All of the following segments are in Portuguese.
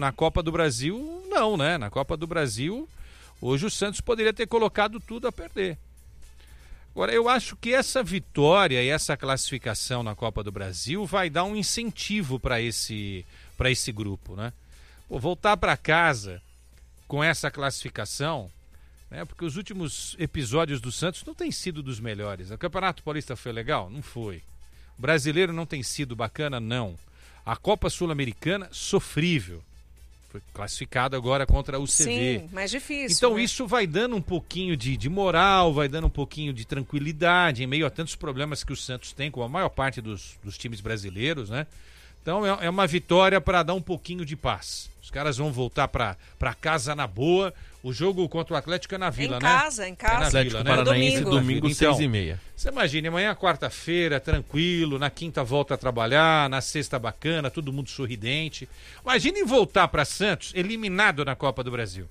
na Copa do Brasil, não, né? Na Copa do Brasil, hoje o Santos poderia ter colocado tudo a perder. Agora, eu acho que essa vitória e essa classificação na Copa do Brasil vai dar um incentivo para esse grupo, né? Pô, voltar para casa com essa classificação, né? Porque os últimos episódios do Santos não têm sido dos melhores. O Campeonato Paulista foi legal? Não foi. O Brasileiro não tem sido bacana? Não. A Copa Sul-Americana, sofrível. Foi classificado agora contra o CV. Sim, mais difícil. Então né? Isso vai dando um pouquinho de moral, vai dando um pouquinho de tranquilidade em meio a tantos problemas que o Santos tem com a maior parte dos times brasileiros, né? Então é uma vitória para dar um pouquinho de paz. Os caras vão voltar para casa na boa. O jogo contra o Atlético é na Vila, em casa. É na Atlético Vila, Paranaense, né? domingo, Então, 6h30. Você imagina, amanhã quarta-feira, tranquilo, na quinta volta a trabalhar, na sexta bacana, todo mundo sorridente. Imagine voltar para Santos eliminado na Copa do Brasil.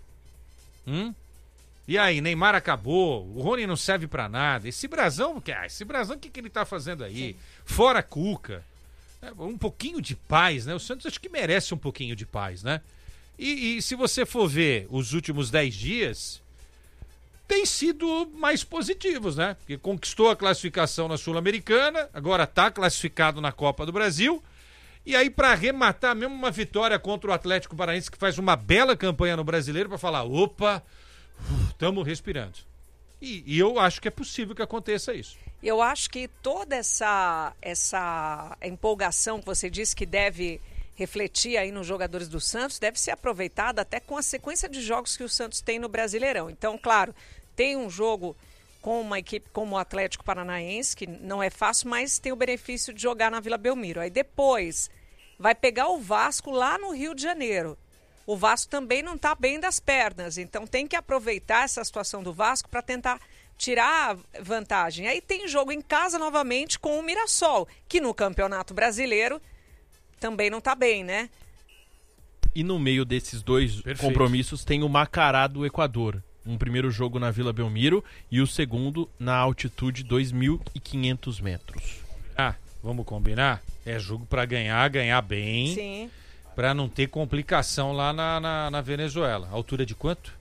E aí, Neymar acabou, o Rony não serve para nada. Esse Brasão, o que ele tá fazendo aí? Sim. Fora Cuca. Um pouquinho de paz, né? O Santos acho que merece um pouquinho de paz, né? E se você for ver os últimos 10 dias, tem sido mais positivos, né? Porque conquistou a classificação na Sul-Americana, agora está classificado na Copa do Brasil. E aí, para arrematar mesmo uma vitória contra o Atlético Paranaense, que faz uma bela campanha no Brasileiro, para falar, opa, estamos respirando. E eu acho que é possível que aconteça isso. Eu acho que toda essa empolgação que você disse que deve refletir aí nos jogadores do Santos, deve ser aproveitada até com a sequência de jogos que o Santos tem no Brasileirão. Então, claro, tem um jogo com uma equipe como o Atlético Paranaense, que não é fácil, mas tem o benefício de jogar na Vila Belmiro. Aí depois vai pegar o Vasco lá no Rio de Janeiro. O Vasco também não está bem das pernas, então tem que aproveitar essa situação do Vasco para tentar tirar vantagem. Aí tem jogo em casa novamente com o Mirassol, que no Campeonato Brasileiro também não está bem, né? E no meio desses dois compromissos tem o Macará do Equador. Um primeiro jogo na Vila Belmiro e o segundo na altitude 2.500 metros. Vamos combinar? É jogo para ganhar bem. Sim. Para não ter complicação lá na Venezuela. Altura de quanto?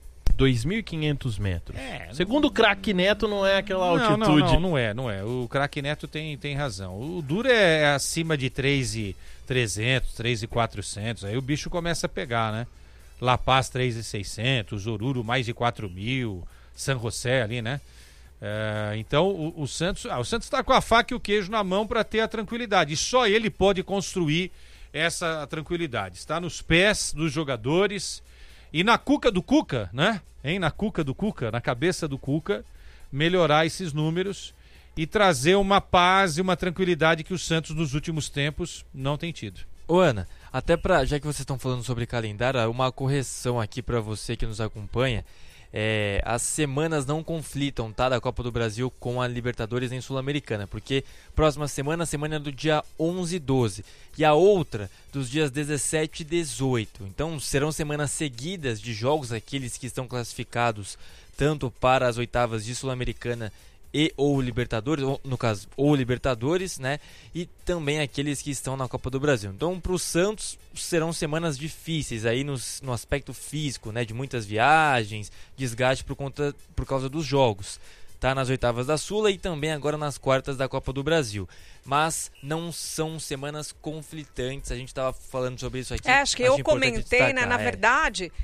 2.500 metros. Segundo o craque Neto, não é aquela altitude. Não é. O craque Neto tem razão. O duro é acima de 3.300, 3.400. Aí o bicho começa a pegar, né? La Paz 3.600, Oruro mais de 4.000, San José ali, né? Então o Santos está com a faca e o queijo na mão para ter a tranquilidade. E só ele pode construir essa tranquilidade. Está nos pés dos jogadores e na cuca do Cuca, né? Na cuca do Cuca, na cabeça do Cuca, melhorar esses números e trazer uma paz e uma tranquilidade que o Santos nos últimos tempos não tem tido. Ô Ana, até já que vocês estão falando sobre calendário, uma correção aqui para você que nos acompanha. As semanas não conflitam, tá, da Copa do Brasil com a Libertadores nem Sul-Americana, porque próxima semana, a semana é do dia 11 e 12 e a outra dos dias 17 e 18. Então serão semanas seguidas de jogos, aqueles que estão classificados tanto para as oitavas de Sul-Americana ou Libertadores, ou, no caso, ou Libertadores, né? E também aqueles que estão na Copa do Brasil. Então, para o Santos, serão semanas difíceis aí no aspecto físico, né? De muitas viagens, desgaste por causa dos jogos. Tá nas oitavas da Sula e também agora nas quartas da Copa do Brasil. Mas não são semanas conflitantes. A gente estava falando sobre isso aqui. Acho que eu comentei, né? Na verdade,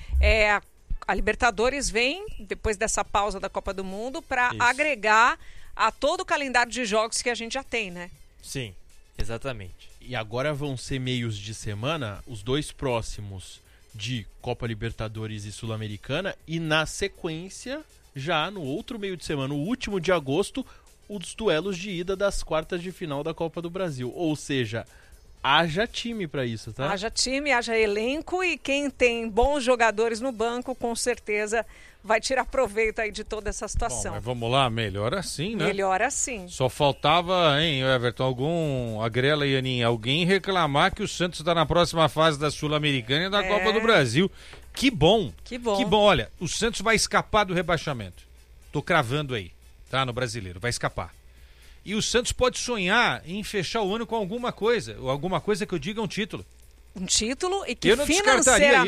a Libertadores vem, depois dessa pausa da Copa do Mundo, para agregar a todo o calendário de jogos que a gente já tem, né? Sim, exatamente. E agora vão ser meios de semana, os dois próximos de Copa Libertadores e Sul-Americana, e na sequência, já no outro meio de semana, o último de agosto, os duelos de ida das quartas de final da Copa do Brasil. Ou seja, haja time para isso, tá? Haja time, haja elenco, e quem tem bons jogadores no banco, com certeza vai tirar proveito aí de toda essa situação. Bom, mas vamos lá, melhor assim, né? Melhor assim. Só faltava, hein, Everton, Agrela e Aninha, alguém reclamar que o Santos está na próxima fase da Sul-Americana e da Copa do Brasil. Que bom. Que bom. Olha, o Santos vai escapar do rebaixamento. Tô cravando aí, tá? No Brasileiro, vai escapar. E o Santos pode sonhar em fechar o ano com alguma coisa que eu diga um título. Um título e que financeiramente